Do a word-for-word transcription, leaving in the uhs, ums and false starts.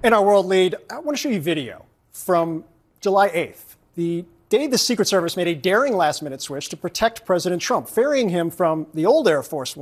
In our world lead, I want to show you video from July eighth, the day the Secret Service made a daring last-minute switch to protect President Trump, ferrying him from the old Air Force One